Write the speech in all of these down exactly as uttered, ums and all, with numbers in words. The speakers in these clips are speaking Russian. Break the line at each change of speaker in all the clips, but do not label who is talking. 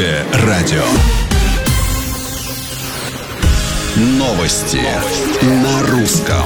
Радио. Новости на русском.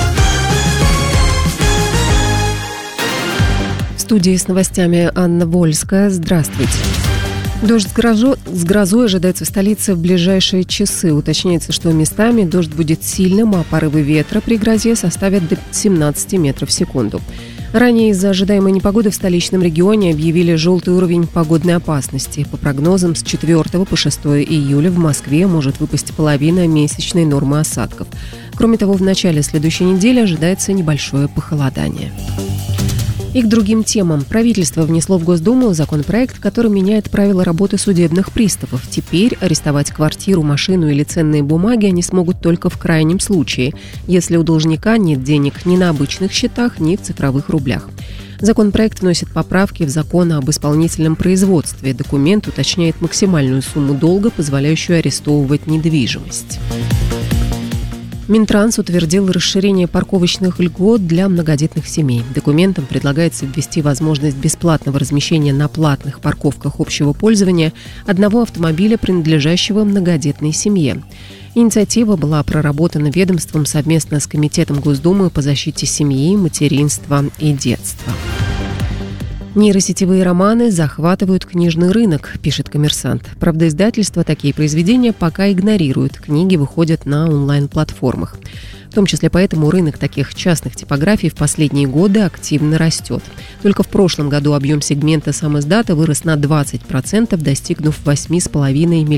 В студии с новостями Анна Вольская. Здравствуйте. Дождь с, грозо... с грозой ожидается в столице в ближайшие часы. Уточняется, что местами дождь будет сильным, а порывы ветра при грозе составят до семнадцати метров в секунду. Ранее из-за ожидаемой непогоды в столичном регионе объявили желтый уровень погодной опасности. По прогнозам, с четвёртого по шестое июля в Москве может выпасть половина месячной нормы осадков. Кроме того, в начале следующей недели ожидается небольшое похолодание. И к другим темам. Правительство внесло в Госдуму законопроект, который меняет правила работы судебных приставов. Теперь арестовать квартиру, машину или ценные бумаги они смогут только в крайнем случае, если у должника нет денег ни на обычных счетах, ни в цифровых рублях. Законопроект вносит поправки в закон об исполнительном производстве. Документ уточняет максимальную сумму долга, позволяющую арестовывать недвижимость. Минтранс утвердил расширение парковочных льгот для многодетных семей. Документом предлагается ввести возможность бесплатного размещения на платных парковках общего пользования одного автомобиля, принадлежащего многодетной семье. Инициатива была проработана ведомством совместно с Комитетом Госдумы по защите семьи, материнства и детства. Нейросетевые романы захватывают книжный рынок, пишет «Коммерсант». Правда, издательства такие произведения пока игнорируют. Книги выходят на онлайн-платформах. В том числе поэтому рынок таких частных типографий в последние годы активно растет. Только в прошлом году объем сегмента самиздата вырос на двадцать процентов, достигнув восемь целых пять десятых миллиона